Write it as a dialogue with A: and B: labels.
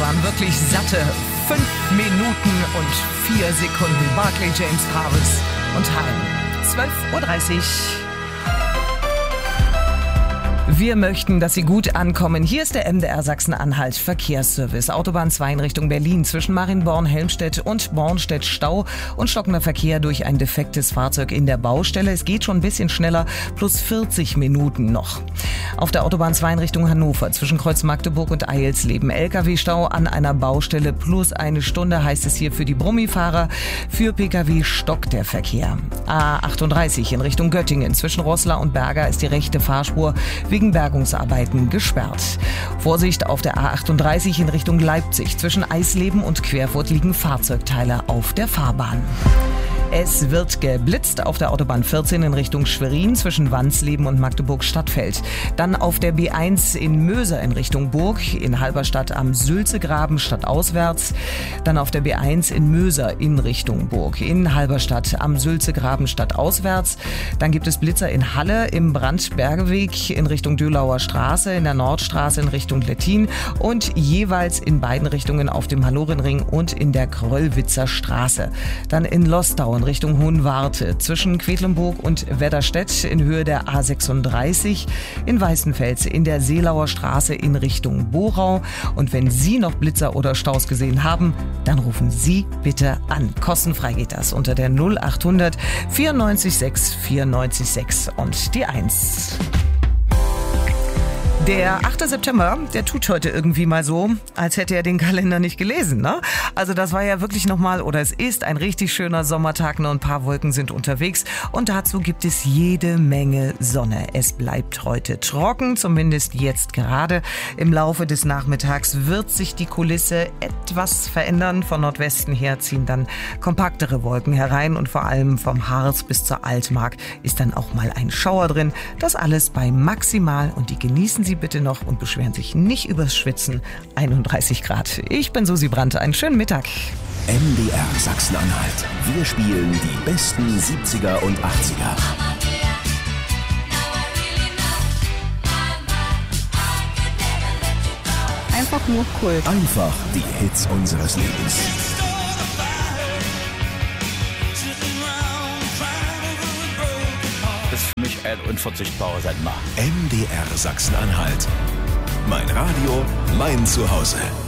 A: waren wirklich satte 5 Minuten und 4 Sekunden. Barclay James Harris und Time. 12:30 Uhr. Wir möchten, dass Sie gut ankommen. Hier ist der MDR Sachsen-Anhalt Verkehrsservice. Autobahn 2 in Richtung Berlin zwischen Marienborn, Helmstedt und Bornstedt Stau und stockender Verkehr durch ein defektes Fahrzeug in der Baustelle. Es geht schon ein bisschen schneller, plus 40 Minuten noch. Auf der Autobahn 2 in Richtung Hannover zwischen Kreuz Magdeburg und Eilsleben. LKW-Stau an einer Baustelle plus 1 Stunde heißt es hier für die Brummifahrer. Für Pkw stockt der Verkehr. A38 in Richtung Göttingen zwischen Roßla und Berger ist die rechte Fahrspur wegen Bergungsarbeiten gesperrt. Vorsicht auf der A38 in Richtung Leipzig. Zwischen Eisleben und Querfurt liegen Fahrzeugteile auf der Fahrbahn. Es wird geblitzt auf der Autobahn 14 in Richtung Schwerin zwischen Wansleben und Magdeburg-Stadtfeld. Dann auf der B1 in Möser in Richtung Burg, in Halberstadt am Sülzegraben stadtauswärts. Dann auf der B1 in Möser in Richtung Burg, in Halberstadt am Sülzegraben stadtauswärts. Dann gibt es Blitzer in Halle im Brandbergeweg in Richtung Dölauer Straße, in der Nordstraße in Richtung Lettin und jeweils in beiden Richtungen auf dem Hallorenring und in der Kröllwitzer Straße. Dann in Lostau in Richtung Hohenwarte zwischen Quedlinburg und Wedderstedt in Höhe der A36, in Weißenfels in der Seelauer Straße in Richtung Borau. Und wenn Sie noch Blitzer oder Staus gesehen haben, dann rufen Sie bitte an. Kostenfrei geht das unter der 0800 94 6 94 6 und die 1. Der 8. September, der tut heute irgendwie mal so, als hätte er den Kalender nicht gelesen, ne? Also das war ja wirklich nochmal, oder es ist ein richtig schöner Sommertag, nur ein paar Wolken sind unterwegs und dazu gibt es jede Menge Sonne. Es bleibt heute trocken, zumindest jetzt gerade. Im Laufe des Nachmittags wird sich die Kulisse etwas verändern. Von Nordwesten her ziehen dann kompaktere Wolken herein und vor allem vom Harz bis zur Altmark ist dann auch mal ein Schauer drin. Das alles bei maximal, und die genießen Sie bitte noch und beschweren sich nicht übers Schwitzen, 31 Grad. Ich bin Susi Brandt, einen schönen Mittag.
B: MDR Sachsen-Anhalt. Wir spielen die besten 70er und 80er.
C: Einfach nur Kult.
B: Einfach die Hits unseres Lebens.
D: Das ist für mich ein unverzichtbarer Sender.
B: MDR Sachsen-Anhalt. Mein Radio, mein Zuhause.